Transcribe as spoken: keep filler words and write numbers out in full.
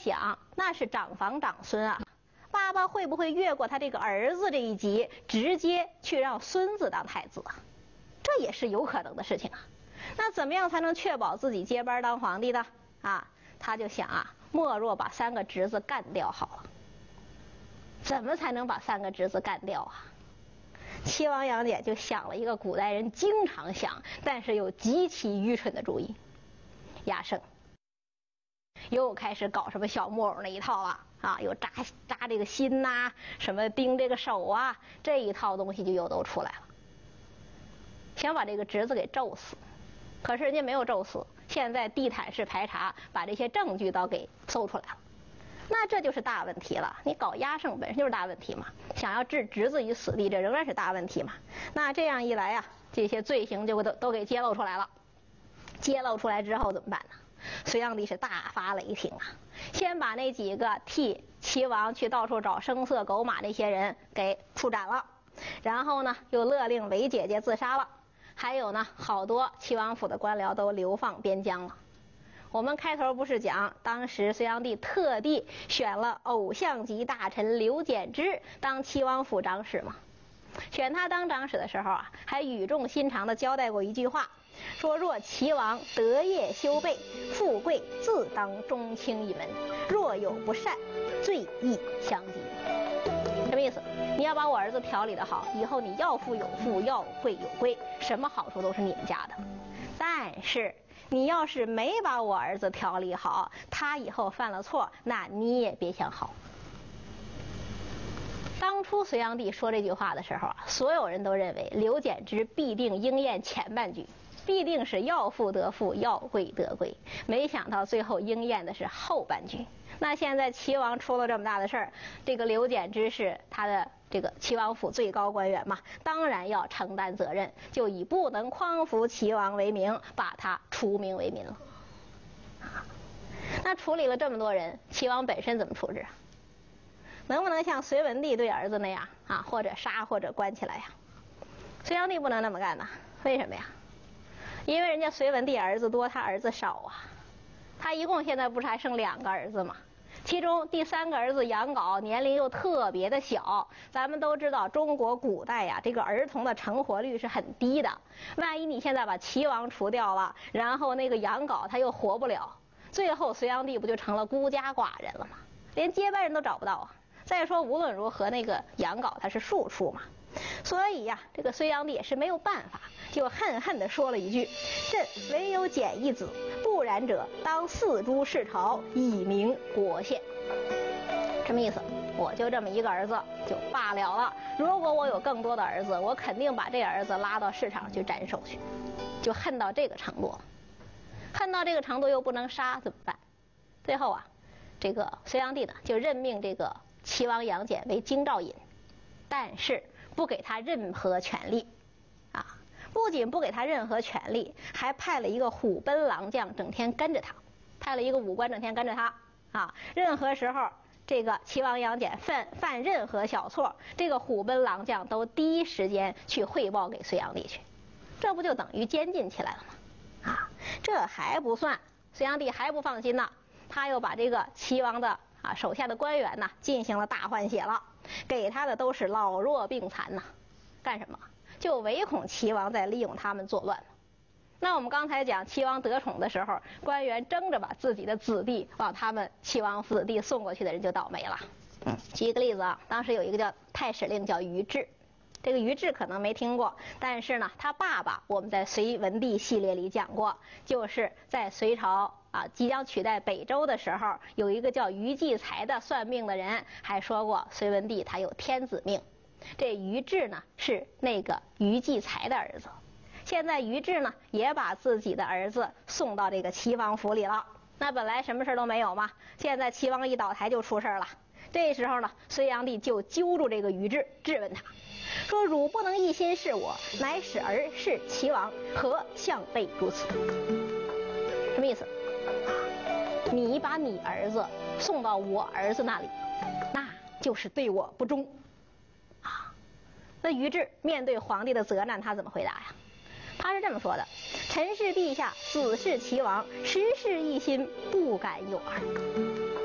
想，那是长房长孙啊，爸爸会不会越过他这个儿子这一级，直接去让孙子当太子啊？这也是有可能的事情啊。那怎么样才能确保自己接班当皇帝的啊？他就想啊，莫若把三个侄子干掉好了。怎么才能把三个侄子干掉啊？齐王杨戬就想了一个古代人经常想，但是又极其愚蠢的主意：压胜。又开始搞什么小木偶那一套了啊，又扎扎这个心呐、啊，什么钉这个手啊，这一套东西就又都出来了。想把这个侄子给咒死，可是人家没有咒死，现在地毯式排查，把这些证据都给搜出来了。那这就是大问题了。你搞压胜本身就是大问题嘛，想要置侄子于死地，这仍然是大问题嘛。那这样一来啊，这些罪行就都都给揭露出来了。揭露出来之后怎么办呢？隋炀帝是大发雷霆啊，先把那几个替齐王去到处找声色狗马那些人给处斩了，然后呢又勒令韦姐姐自杀了，还有呢好多齐王府的官僚都流放边疆了。我们开头不是讲当时隋炀帝特地选了偶像级大臣刘简之当齐王府长史吗？选他当长史的时候啊，还语重心长地交代过一句话，说若齐王德业修备，富贵自当中卿一门，若有不善，罪亦相及。什么意思？你要把我儿子调理得好，以后你要富有富，要贵有贵，什么好处都是你们家的。但是你要是没把我儿子调理好，他以后犯了错，那你也别想好。当初隋炀帝说这句话的时候啊，所有人都认为刘简之必定应验前半句，必定是要富得富，要贵得贵。没想到最后应验的是后半句。那现在齐王出了这么大的事儿，这个刘简之是他的这个齐王府最高官员嘛，当然要承担责任，就以不能匡扶齐王为名，把他除名为民了。那处理了这么多人，齐王本身怎么处置啊？能不能像隋文帝对儿子那样啊，或者杀或者关起来呀？隋炀帝不能那么干呐。为什么呀？因为人家隋文帝儿子多，他儿子少啊。他一共现在不是还剩两个儿子吗？其中第三个儿子杨镐年龄又特别的小。咱们都知道中国古代呀，这个儿童的成活率是很低的。万一你现在把齐王除掉了，然后那个杨镐他又活不了，最后隋炀帝不就成了孤家寡人了吗？连接班人都找不到啊。再说无论如何那个杨镐他是庶出嘛，所以呀这个隋炀帝也是没有办法，就恨恨地说了一句：朕唯有简一子，不然者当四诸世朝，以明国宪。什么意思？我就这么一个儿子就罢了了，如果我有更多的儿子，我肯定把这儿子拉到市场去斩首去。就恨到这个程度，恨到这个程度又不能杀怎么办？最后啊这个隋炀帝呢就任命这个齐王杨戬为京兆尹，但是不给他任何权力啊！不仅不给他任何权力，还派了一个虎贲郎将整天跟着他，派了一个武官整天跟着他啊！任何时候这个齐王杨戬犯犯任何小错，这个虎贲郎将都第一时间去汇报给隋炀帝去，这不就等于监禁起来了吗？啊，这还不算，隋炀帝还不放心呢，他又把这个齐王的啊，手下的官员呢进行了大换血了，给他的都是老弱病残呐。干什么？就唯恐齐王在利用他们作乱。那我们刚才讲齐王得宠的时候，官员争着把自己的子弟往他们齐王子弟送过去的人就倒霉了。嗯，举一个例子啊，当时有一个叫太史令叫于质，这个于质可能没听过，但是呢他爸爸我们在隋文帝系列里讲过，就是在隋朝啊即将取代北周的时候，有一个叫于继才的算命的人还说过隋文帝他有天子命。这于质呢是那个于继才的儿子，现在于质呢也把自己的儿子送到这个齐王府里了。那本来什么事都没有嘛，现在齐王一倒台就出事了。这时候呢隋炀帝就揪住这个于质，质问他说：汝不能一心事我，乃使儿事齐王，何相悖如此？什么意思？你把你儿子送到我儿子那里，那就是对我不忠啊！那于质面对皇帝的责难，他怎么回答呀？他是这么说的：臣是陛下，子是齐王，实事一心，不敢有二。